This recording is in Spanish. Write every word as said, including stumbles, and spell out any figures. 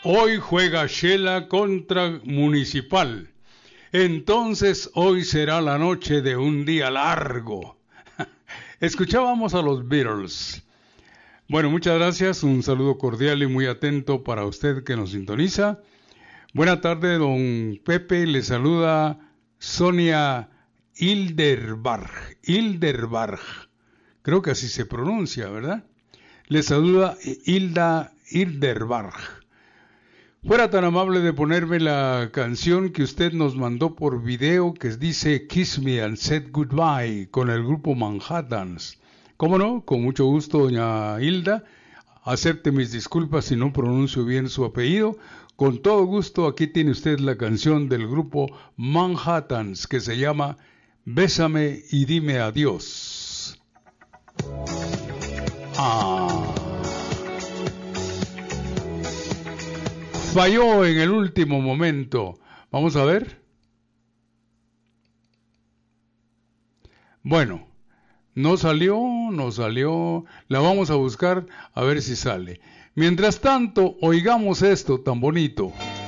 Hoy juega Shela contra Municipal. Entonces hoy será la noche de un día largo. Escuchábamos a los Beatles. Bueno, muchas gracias. Un saludo cordial y muy atento para usted que nos sintoniza. Buena tarde, don Pepe. Le saluda Sonia Hilderbarg. Hilderbarg. Creo que así se pronuncia, ¿verdad? Le saluda Hilda Hilderbarg. Fuera tan amable de ponerme la canción que usted nos mandó por video que dice Kiss Me and Said Goodbye con el grupo Manhattans. ¿Cómo no? Con mucho gusto, doña Hilda. Acepte mis disculpas si no pronuncio bien su apellido. Con todo gusto, aquí tiene usted la canción del grupo Manhattans que se llama Bésame y dime adiós. Ah. Falló en el último momento. Vamos a ver. Bueno, no salió, no salió. La vamos a buscar a ver si sale. Mientras tanto, oigamos esto tan bonito.